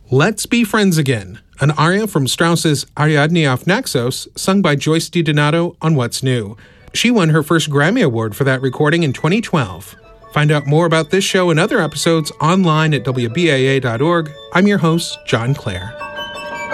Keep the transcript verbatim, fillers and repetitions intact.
Let's Be Friends Again, an aria from Strauss's Ariadne auf Naxos, sung by Joyce DiDonato on What's New. She won her first Grammy Award for that recording in twenty twelve. Find out more about this show and other episodes online at W B A A dot org. I'm your host, John Clare.